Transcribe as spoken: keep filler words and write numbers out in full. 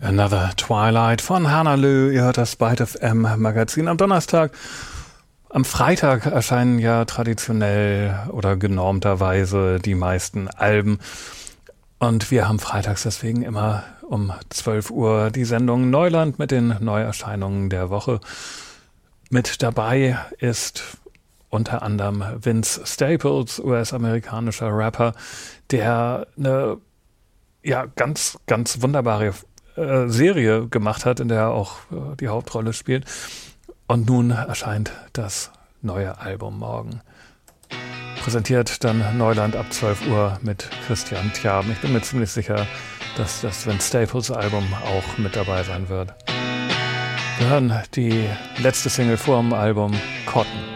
Another Twilight von Hannah Lü. Ihr hört das Byte F M Magazin am Donnerstag. Am Freitag erscheinen ja traditionell oder genormterweise die meisten Alben. Und wir haben freitags deswegen immer um zwölf Uhr die Sendung Neuland mit den Neuerscheinungen der Woche. Mit dabei ist unter anderem Vince Staples, U S-amerikanischer Rapper, der eine ja ganz, ganz wunderbare äh, Serie gemacht hat, in der er auch äh, die Hauptrolle spielt. Und nun erscheint das neue Album morgen. Präsentiert dann Neuland ab zwölf Uhr mit Christian Tjaben. Ich bin mir ziemlich sicher, dass das Vince Staples Album auch mit dabei sein wird. Wir hören die letzte Single vor dem Album, Cotton.